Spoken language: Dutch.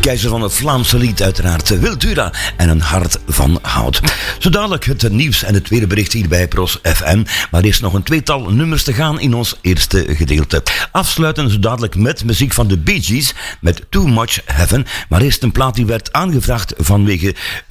keizer van het Vlaamse lied uiteraard, Wiltura en een hart van hout. Zo dadelijk het nieuws en het tweede bericht hier bij Pros FM, maar eerst nog een tweetal nummers te gaan in ons eerste gedeelte. Afsluiten zo dadelijk met muziek van de Bee Gees met Too Much Heaven, maar eerst een plaat die werd aangevraagd vanwege